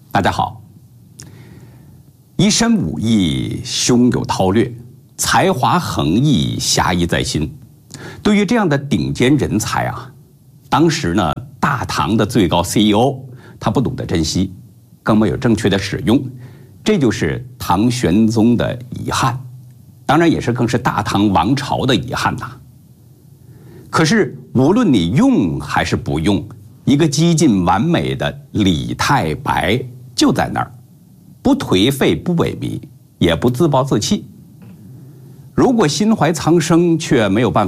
大家好。一身武艺，胸有韬略，才华横溢，侠义在心。对于这样的顶尖人才啊，当时呢，大唐的最高 CEO 他不懂得珍惜，更没有正确的使用，这就是唐玄宗的遗憾，当然也是更是大唐王朝的遗憾呐。可是无论你用还是不用，一个几近完美的李太白就在那儿，不颓废，不萎靡，也不自暴自弃。如果心怀苍生却没有办法